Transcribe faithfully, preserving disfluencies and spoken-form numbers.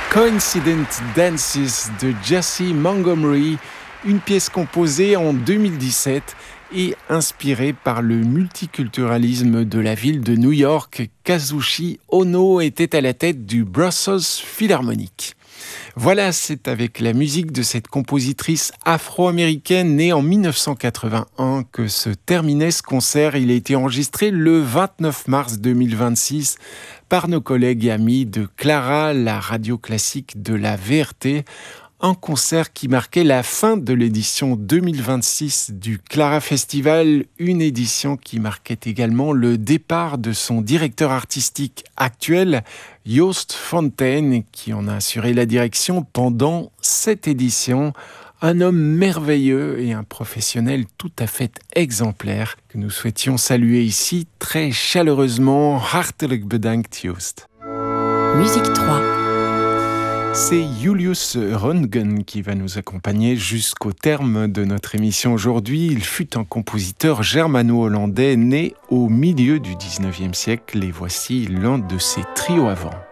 Coincident Dances de Jesse Montgomery, une pièce composée en deux mille dix-sept et inspirée par le multiculturalisme de la ville de New York. Kazushi Ono était à la tête du Brussels Philharmonic. Voilà, c'est avec la musique de cette compositrice afro-américaine née en dix-neuf cent quatre-vingt-un que se terminait ce concert. Il a été enregistré le vingt-neuf mars deux mille vingt-six par nos collègues et amis de Clara, la radio classique de la V R T. Un concert qui marquait la fin de l'édition deux mille vingt-six du Clara Festival, une édition qui marquait également le départ de son directeur artistique actuel, Joost Fontaine, qui en a assuré la direction pendant cette édition. Un homme merveilleux et un professionnel tout à fait exemplaire que nous souhaitions saluer ici très chaleureusement. Hartelijk bedankt, Joost. Musique trois. C'est Julius Röntgen qui va nous accompagner jusqu'au terme de notre émission aujourd'hui. Il fut un compositeur germano-hollandais né au milieu du dix-neuvième siècle et voici l'un de ses trios avant.